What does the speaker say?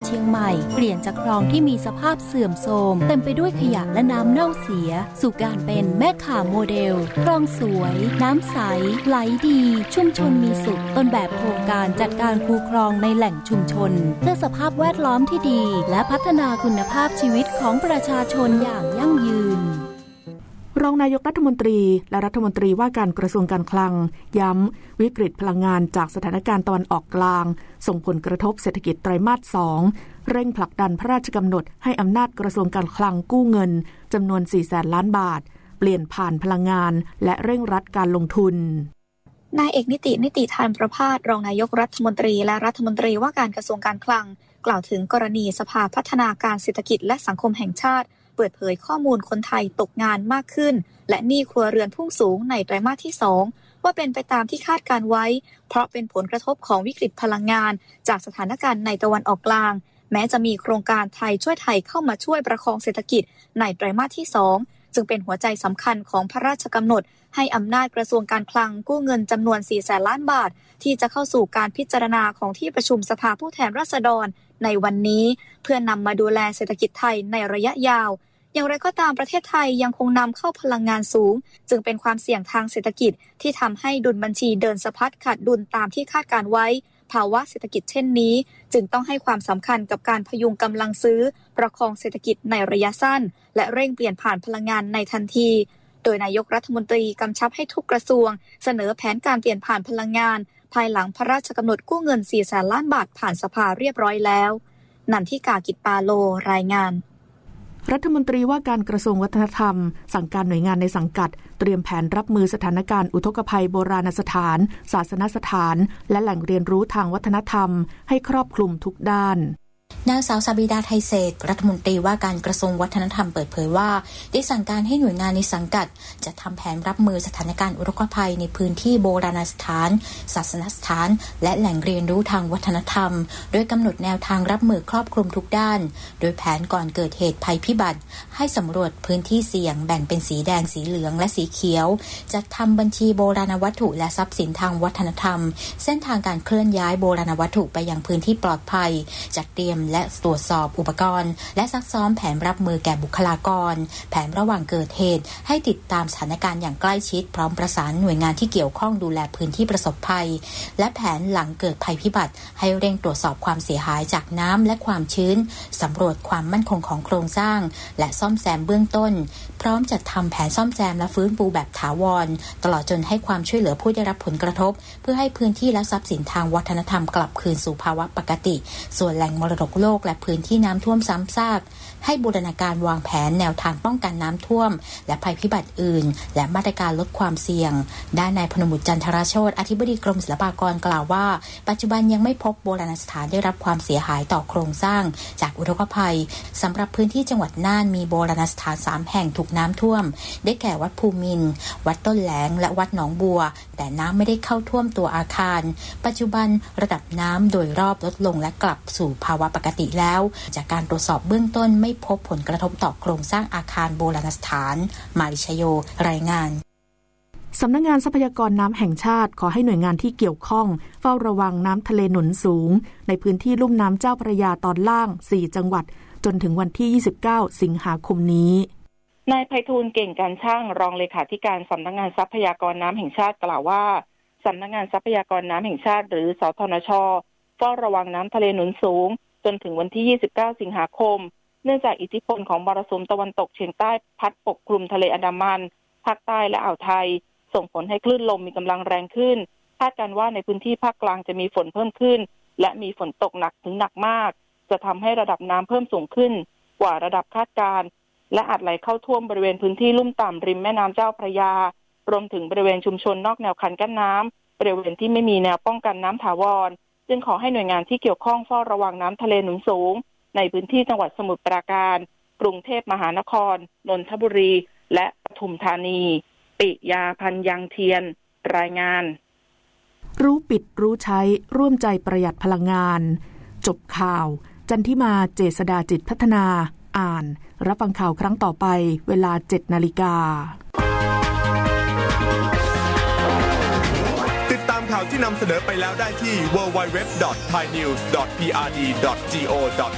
เชียงใหม่เปลี่ยนจากคลองที่มีสภาพเสื่อมโทรมเต็มไปด้วยขยะและน้ำเน่าเสียสู่การเป็นแม่ข่าโมเดลคลองสวยน้ำใสไหลดีชุมชนมีสุขต้นแบบโครงการจัดการคูคลองในแหล่งชุมชนเพื่อสภาพแวดล้อมที่ดีและพัฒนาคุณภาพชีวิตของประชาชนอย่างยั่งยืนรองนายกรัฐมนตรีและรัฐมนตรีว่าการกระทรวงการคลังย้ำวิกฤตพลังงานจากสถานการณ์ตะวันออกกลางส่งผลกระทบเศรษฐกิจไตรมาส 2เร่งผลักดันพระราชกำหนดให้อำนาจกระทรวงการคลังกู้เงินจำนวน 400,000 ล้านบาทเปลี่ยนผ่านพลังงานและเร่งรัดการลงทุนนายเอกนิติธานประภาสรองนายกรัฐมนตรีและรัฐมนตรีว่าการกระทรวงการคลังกล่าวถึงกรณีสภาพัฒนาการเศรษฐกิจและสังคมแห่งชาติเปิดเผยข้อมูลคนไทยตกงานมากขึ้นและหนี้ครัวเรือนพุ่งสูงในไตรมาสที่ 2ว่าเป็นไปตามที่คาดการไว้เพราะเป็นผลกระทบของวิกฤตพลังงานจากสถานการณ์ในตะวันออกกลางแม้จะมีโครงการไทยช่วยไทยเข้ามาช่วยประคองเศรษฐกิจในไตรมาสที่ 2จึงเป็นหัวใจสำคัญของพระราชกำหนดให้อำนาจกระทรวงการคลังกู้เงินจำนวน 400,000 ล้านบาทที่จะเข้าสู่การพิจารณาของที่ประชุมสภาผู้แทนราษฎรในวันนี้เพื่อนำมาดูแลเศรษฐกิจไทยในระยะยาวอย่างไรก็ตามประเทศไทยยังคงนำเข้าพลังงานสูงจึงเป็นความเสี่ยงทางเศรษฐกิจที่ทำให้ดุลบัญชีเดินสะพัดขาดดุลตามที่คาดการไว้ภาวะเศรษฐกิจเช่นนี้จึงต้องให้ความสำคัญกับการพยุงกำลังซื้อประคองเศรษฐกิจในระยะสั้นและเร่งเปลี่ยนผ่านพลังงานในทันทีโดยนายกรัฐมนตรีกำชับให้ทุกกระทรวงเสนอแผนการเปลี่ยนผ่านพลังงานภายหลังพระราชกำหนดกู้เงิน 400,000 ล้านบาทผ่านสภาเรียบร้อยแล้วนันทิกา กิจปาโลรายงานรัฐมนตรีว่าการกระทรวงวัฒนธรรมสั่งการหน่วยงานในสังกัดเตรียมแผนรับมือสถานการณ์อุทกภัยโบราณสถานศาสนสถานและแหล่งเรียนรู้ทางวัฒนธรรมให้ครอบคลุมทุกด้านนางสาวซาบิดาไทเศษรัฐมนตรีว่าการกระทรวงวัฒนธรรมเปิดเผยว่าได้สั่งการให้หน่วยงานในสังกัดจะทำแผนรับมือสถานการณ์อุทกภัยในพื้นที่โบราณสถานศาสนสถานและแหล่งเรียนรู้ทางวัฒนธรรมโดยกำหนดแนวทางรับมือครอบคลุมทุกด้านโดยแผนก่อนเกิดเหตุภัยพิบัติให้สำรวจพื้นที่เสี่ยงแบ่งเป็นสีแดงสีเหลืองและสีเขียวจัดทำบัญชีโบราณวัตถุและทรัพย์สินทางวัฒนธรรมเส้นทางการเคลื่อนย้ายโบราณวัตถุไปยังพื้นที่ปลอดภัยจัดเตรียมและตรวจสอบอุปกรณ์และซักซ้อมแผนรับมือแก่บุคลากรแผนระหว่างเกิดเหตุให้ติดตามสถานการณ์อย่างใกล้ชิดพร้อมประสานหน่วยงานที่เกี่ยวข้องดูแลพื้นที่ประสบภัยและแผนหลังเกิดภัยพิบัติให้เร่งตรวจสอบความเสียหายจากน้ำและความชื้นสำรวจความมั่นคงของโครงสร้างและซ่อมแซมเบื้องต้นพร้อมจัดทำแผนซ่อมแซมและฟื้นฟูแบบถาวรตลอดจนให้ความช่วยเหลือผู้ได้รับผลกระทบเพื่อให้พื้นที่และทรัพย์สินทางวัฒนธรรมกลับคืนสู่ภาวะปกติส่วนแหล่งมรดกโลกและพื้นที่น้ำท่วมซ้ำซากให้บูรณาการวางแผนแนวทางป้องกันน้ำท่วมและภัยพิบัติอื่นและมาตรการลดความเสี่ยงด้านนายพนมบุตรจันทราโชติอธิบดีกรมศิลปากรกล่าวว่าปัจจุบันยังไม่พบโบราณสถานได้รับความเสียหายต่อโครงสร้างจากอุทกภัยสำหรับพื้นที่จังหวัดน่านมีโบราณสถาน3แห่งถูกน้ำท่วมได้แก่วัดภูมินทร์วัดต้นแหลงและวัดหนองบัวแต่น้ำไม่ได้เข้าท่วมตัวอาคารปัจจุบันระดับน้ำโดยรอบลดลงและกลับสู่ภาวะปกติแล้วจากการตรวจสอบเบื้องต้นไม่พบผลกระทบต่อโครงสร้างอาคารโบราณสถานมาริชโยรายงานสำนักงานทรัพยากรน้ำแห่งชาติขอให้หน่วยงานที่เกี่ยวข้องเฝ้าระวังน้ำทะเลหนุนสูงในพื้นที่ลุ่มน้ำเจ้าพระยาตอนล่าง4จังหวัดจนถึงวันที่29สิงหาคมนี้นายไพฑูรย์เก่งการช่างรองเลขาธิการสำนักงานทรัพยากรน้ำแห่งชาติกล่าวว่าสำนักงานทรัพยากรน้ำแห่งชาติหรือสทนช.เฝ้าระวังน้ำทะเลหนุนสูงจนถึงวันที่29สิงหาคมเนื่องจากอิทธิพลของมรสุมตะวันตกเฉียงใต้พัดปกคลุมทะเลอันดามันภาคใต้และอ่าวไทยส่งผลให้คลื่นลมมีกำลังแรงขึ้นคาดการณ์ว่าในพื้นที่ภาคกลางจะมีฝนเพิ่มขึ้นและมีฝนตกหนักถึงหนักมากจะทำให้ระดับน้ำเพิ่มสูงขึ้นกว่าระดับคาดการณ์และอาจไหลเข้าท่วมบริเวณพื้นที่ลุ่มต่ำริมแม่น้ำเจ้าพระยารวมถึงบริเวณชุมชนนอกแนวคันกั้นน้ำบริเวณที่ไม่มีแนวป้องกันน้ำถาวรจึงขอให้หน่วยงานที่เกี่ยวข้องเฝ้าระวังน้ำทะเลหนุนสูงในพื้นที่จังหวัดสมุทรปราการกรุงเทพมหานครนนทบุรีและปทุมธานีปิยาพันธ์ยังเทียนรายงานรู้ปิดรู้ใช้ร่วมใจประหยัดพลังงานจบข่าวจันทิมาเจษฎาจิตพัฒนาอ่านรับฟังข่าวครั้งต่อไปเวลา 7:00 น. ติดตามข่าวที่นำเสนอไปแล้วได้ที่ www.thainews.prd.go